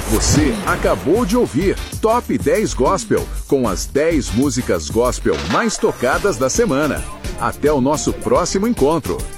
Você acabou de ouvir Top 10 Gospel, com as 10 músicas gospel mais tocadas da semana. Até o nosso próximo encontro.